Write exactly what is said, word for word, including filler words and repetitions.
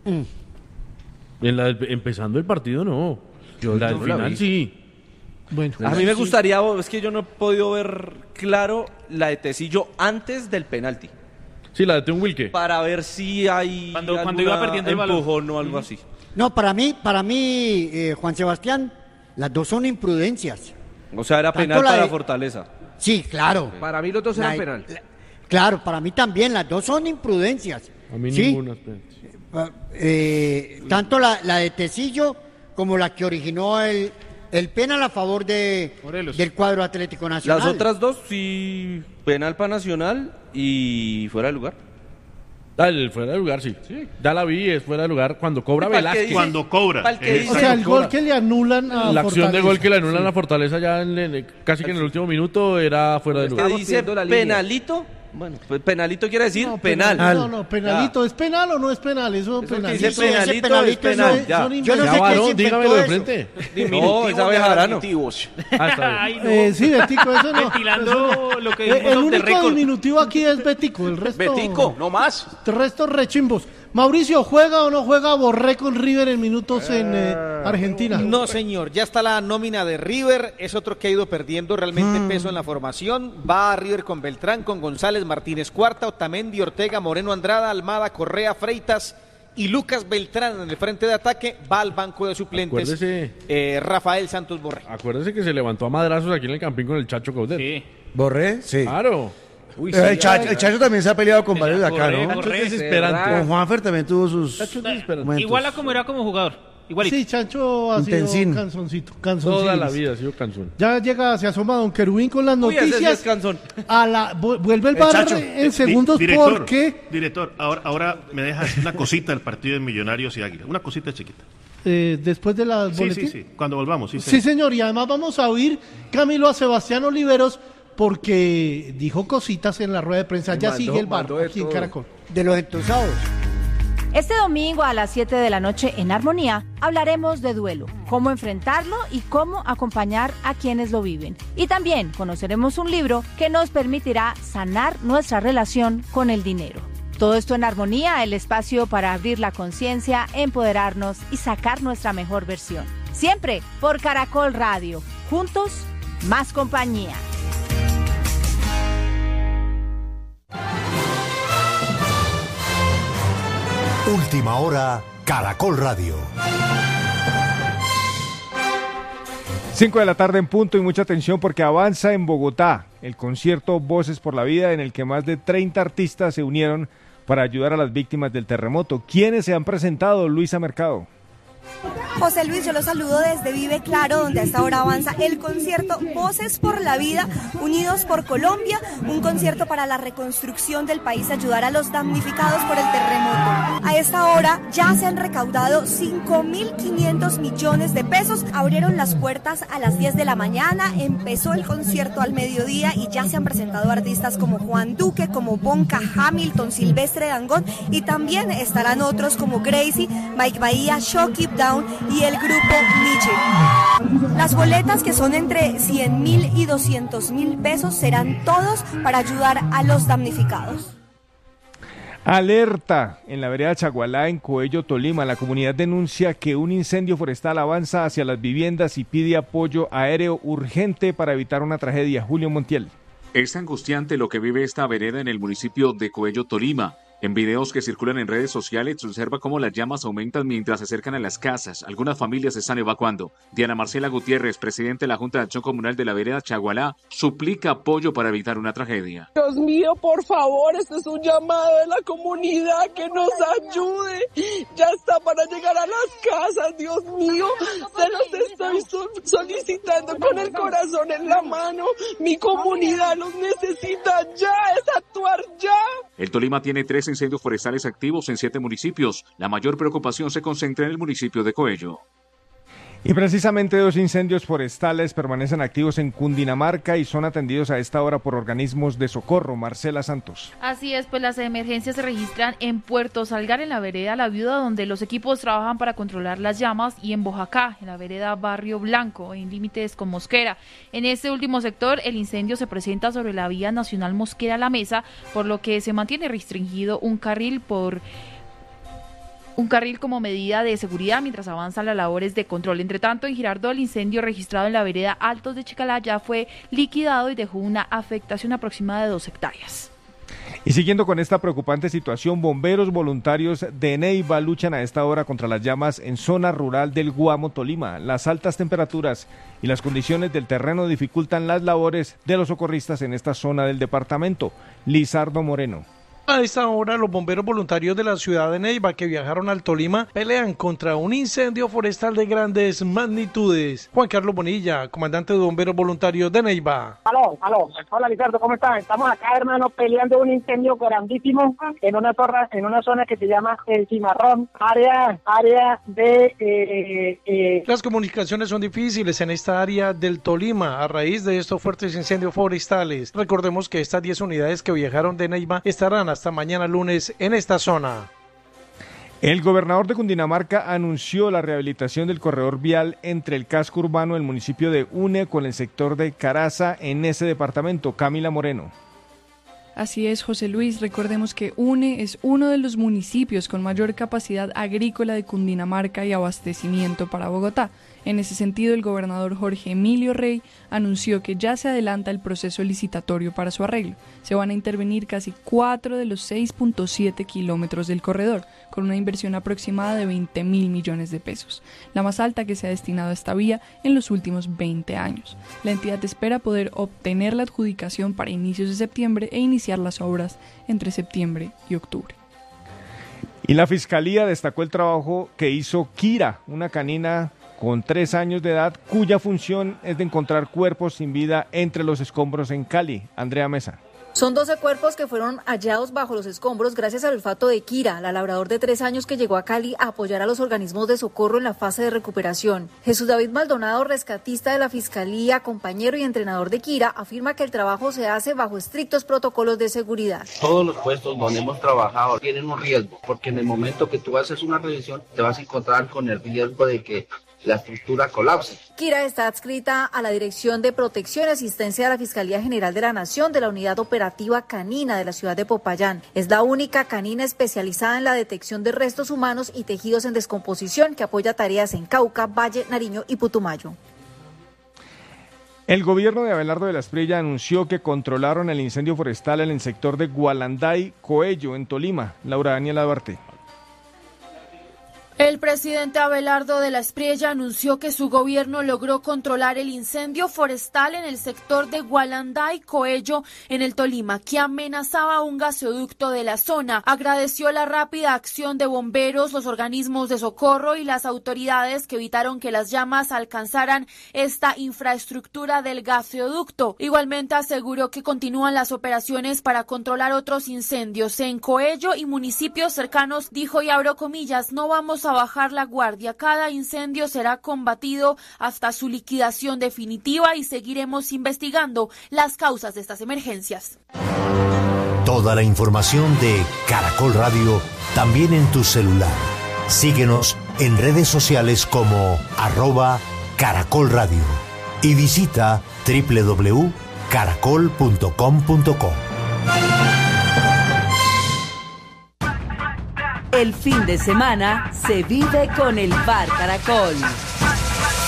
Mm. En la, empezando el partido no. Yo la del final sí. Bueno, a mí me gustaría, es que yo no he podido ver claro la de Tecillo antes del penalti. Sí, la de Tim Wilke. Para ver si hay cuando, cuando iba perdiendo el balón empujón o algo así. No, para mí, para mí, eh, Juan Sebastián, las dos son imprudencias. O sea, era penal para de... Fortaleza. Sí, claro. Para mí los dos eran la, penal. La, claro, para mí también, las dos son imprudencias. A mí ¿sí? ninguna es penal. Eh, tanto la, la de Tecillo como la que originó el, el penal a favor de del cuadro Atlético Nacional. Las otras dos sí, penal para Nacional y fuera de lugar. Ah, el fuera de lugar, sí. sí. Ya la vi, es fuera de lugar cuando cobra Velázquez. Dice, cuando cobra. Eh, dice, o sea, el gol cobra. que le anulan a La acción Fortaleza. de gol que le anulan sí. a Fortaleza ya en, en, casi que en el último minuto era fuera de lugar. ¿Qué dice penalito? Bueno, pues penalito quiere decir no, penal. No, no, penalito. Ya. ¿Es penal o no es penal? Eso, eso penal. Que dice penalito, penalito es penal. Ya. Son yo no ya sé varón, qué dígamelo de frente. No, esa vez Jarano. Ah, no. eh, sí, Betico, eso no. Ventilando eso, lo que eh, el único diminutivo aquí es Betico, el resto... Betico, no más. El resto rechimbos. Mauricio, ¿juega o no juega Borré con River en minutos en eh, Argentina? No, señor, ya está la nómina de River, es otro que ha ido perdiendo realmente hmm. peso en la formación, va a River con Beltrán, con González, Martínez Cuarta, Otamendi, Ortega, Moreno Andrada, Almada, Correa, Freitas y Lucas Beltrán en el frente de ataque, va al banco de suplentes eh, Rafael Santos Borré. Acuérdese que se levantó a madrazos aquí en el Campín con el Chacho Caudet. Sí. ¿Borré? Sí. Claro. Uy, sí, el, Chacho, el Chacho también se ha peleado con varios de acá, corre, ¿no? corre, es desesperante. Con Juanfer también tuvo sus momentos. Igual a como era como jugador. Igualito. Sí, Chancho ha Intensín. sido canzoncito, canzoncito. Toda la vida ha sido canzón. Ya llega, se asoma Don Querubín con las noticias. Uy, ese es canzón. A la, vuelve el bar Chacho, en segundos di, director, porque... Director, ahora, ahora me dejas una cosita del partido de Millonarios y Águila. Una cosita chiquita. Eh, después de la sí, boletín. Sí, sí, cuando volvamos. Sí, sí, señor. Y además vamos a oír, Camilo, a Sebastián Oliveros, porque dijo cositas en la rueda de prensa. Ya mandó, sigue el bar aquí en Caracol. De los entusiasmados. Este domingo a las siete de la noche en Armonía hablaremos de duelo, cómo enfrentarlo y cómo acompañar a quienes lo viven. Y también conoceremos un libro que nos permitirá sanar nuestra relación con el dinero. Todo esto en Armonía, el espacio para abrir la conciencia, empoderarnos y sacar nuestra mejor versión. Siempre por Caracol Radio. Juntos, más compañía. Última hora, Caracol Radio. Cinco de la tarde en punto y mucha atención porque avanza en Bogotá el concierto Voces por la Vida en el que más de treinta artistas se unieron para ayudar a las víctimas del terremoto. ¿Quiénes se han presentado? Luisa Mercado. José Luis, yo los saludo desde Vive Claro, donde a esta hora avanza el concierto Voces por la Vida, Unidos por Colombia, un concierto para la reconstrucción del país, ayudar a los damnificados por el terremoto. A esta hora ya se han recaudado cinco mil quinientos millones de pesos, abrieron las puertas a las diez de la mañana, empezó el concierto al mediodía y ya se han presentado artistas como Juan Duque, como Bonca, Hamilton, Silvestre Dangond y también estarán otros como Gracie, Mike Bahía, Shocky Down y el grupo Nietzsche. Las boletas, que son entre cien mil y doscientos mil pesos, serán todos para ayudar a los damnificados. Alerta en la vereda Chagualá, en Coello, Tolima. La comunidad denuncia que un incendio forestal avanza hacia las viviendas y pide apoyo aéreo urgente para evitar una tragedia. Julio Montiel. Es angustiante lo que vive esta vereda en el municipio de Coello, Tolima. En videos que circulan en redes sociales se observa cómo las llamas aumentan mientras se acercan a las casas. Algunas familias se están evacuando. Diana Marcela Gutiérrez, presidente de la Junta de Acción Comunal de la vereda Chagualá, suplica apoyo para evitar una tragedia. Dios mío, por favor, este es un llamado de la comunidad que nos ayude. Ya está para llegar a las casas, Dios mío. Se los estoy solicitando con el corazón en la mano. Mi comunidad los necesita ya, es actuar ya. El Tolima tiene tres incendios forestales activos en siete municipios. La mayor preocupación se concentra en el municipio de Coello. Y precisamente dos incendios forestales permanecen activos en Cundinamarca y son atendidos a esta hora por organismos de socorro. Marcela Santos. Así es, pues las emergencias se registran en Puerto Salgar, en la vereda La Viuda, donde los equipos trabajan para controlar las llamas, y en Boyacá, en la vereda Barrio Blanco, en límites con Mosquera. En este último sector, el incendio se presenta sobre la vía nacional Mosquera-La Mesa, por lo que se mantiene restringido un carril por... un carril como medida de seguridad mientras avanzan las labores de control. Entre tanto, en Girardot, el incendio registrado en la vereda Altos de Chicalá ya fue liquidado y dejó una afectación aproximada de dos hectáreas. Y siguiendo con esta preocupante situación, bomberos voluntarios de Neiva luchan a esta hora contra las llamas en zona rural del Guamo, Tolima. Las altas temperaturas y las condiciones del terreno dificultan las labores de los socorristas en esta zona del departamento. Lizardo Moreno. A esta hora, los bomberos voluntarios de la ciudad de Neiva que viajaron al Tolima pelean contra un incendio forestal de grandes magnitudes. Juan Carlos Bonilla, comandante de bomberos voluntarios de Neiva. Aló, aló. Hola, Lizardo, ¿cómo están? Estamos acá, hermano, peleando un incendio grandísimo en una torre, en una zona que se llama El Cimarrón, área, área de... Eh, eh. Las comunicaciones son difíciles en esta área del Tolima a raíz de estos fuertes incendios forestales. Recordemos que estas diez unidades que viajaron de Neiva estarán hasta hasta mañana lunes en esta zona. El gobernador de Cundinamarca anunció la rehabilitación del corredor vial entre el casco urbano del municipio de Une con el sector de Caraza en ese departamento. Camila Moreno. Así es, José Luis. Recordemos que Une es uno de los municipios con mayor capacidad agrícola de Cundinamarca y abastecimiento para Bogotá. En ese sentido, el gobernador Jorge Emilio Rey anunció que ya se adelanta el proceso licitatorio para su arreglo. Se van a intervenir casi cuatro de los seis punto siete kilómetros del corredor, con una inversión aproximada de veinte mil millones de pesos, la más alta que se ha destinado a esta vía en los últimos veinte años. La entidad espera poder obtener la adjudicación para inicios de septiembre e iniciar las obras entre septiembre y octubre. Y la Fiscalía destacó el trabajo que hizo Kira, una canina con tres años de edad, cuya función es de encontrar cuerpos sin vida entre los escombros en Cali. Andrea Mesa. Son doce cuerpos que fueron hallados bajo los escombros gracias al olfato de Kira, la labrador de tres años que llegó a Cali a apoyar a los organismos de socorro en la fase de recuperación. Jesús David Maldonado, rescatista de la Fiscalía, compañero y entrenador de Kira, afirma que el trabajo se hace bajo estrictos protocolos de seguridad. Todos los puestos donde hemos trabajado tienen un riesgo, porque en el momento que tú haces una revisión te vas a encontrar con el riesgo de que la estructura colapse. Kira está adscrita a la Dirección de Protección y Asistencia de la Fiscalía General de la Nación de la Unidad Operativa Canina de la ciudad de Popayán. Es la única canina especializada en la detección de restos humanos y tejidos en descomposición que apoya tareas en Cauca, Valle, Nariño y Putumayo. El gobierno de Abelardo de la Espriella anunció que controlaron el incendio forestal en el sector de Gualanday, Coello, en Tolima. Laura Daniela Duarte. El presidente Abelardo de la Espriella anunció que su gobierno logró controlar el incendio forestal en el sector de Gualanday, Coello, en el Tolima, que amenazaba un gasoducto de la zona. Agradeció la rápida acción de bomberos, los organismos de socorro y las autoridades que evitaron que las llamas alcanzaran esta infraestructura del gasoducto. Igualmente aseguró que continúan las operaciones para controlar otros incendios en Coello y municipios cercanos. Dijo, y abro comillas, no vamos a a bajar la guardia. Cada incendio será combatido hasta su liquidación definitiva y seguiremos investigando las causas de estas emergencias. Toda la información de Caracol Radio también en tu celular. Síguenos en redes sociales como arroba Caracol Radio y visita doble u doble u doble u punto caracol punto com punto co. El fin de semana se vive con el Bar Caracol.